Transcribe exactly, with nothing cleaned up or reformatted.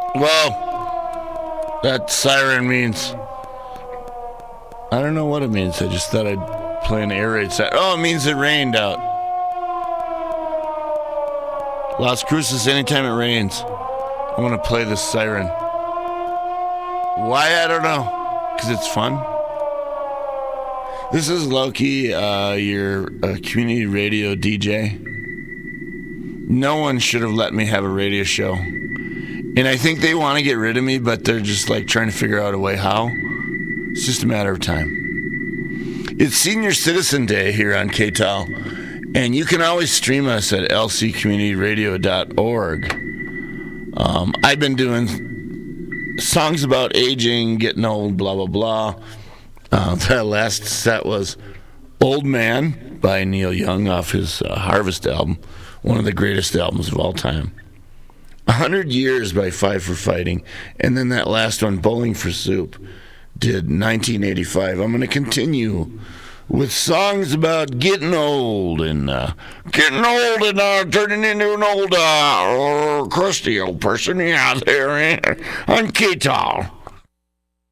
Well, that siren means... I don't know what it means. I just thought I'd play an air raid siren. Oh, it means it rained out. Las Cruces, anytime it rains, I want to play this siren. Why? I don't know. Because it's fun. This is Loki, uh, your uh, community radio D J. No one should have let me have a radio show. And I think they want to get rid of me, but they're just like trying to figure out a way how. It's just a matter of time. It's Senior Citizen Day here on K T A L, and you can always stream us at l c community radio dot org. Um, I've been doing songs about aging, getting old, blah, blah, blah. Uh, that last set was Old Man by Neil Young off his uh, Harvest album, one of the greatest albums of all time. A Hundred Years by Five for Fighting, and then that last one, Bowling for Soup, did nineteen eighty-five. I'm going to continue with songs about getting old and uh, getting old and uh, turning into an old, uh, crusty old person. Yeah, there on K T A L.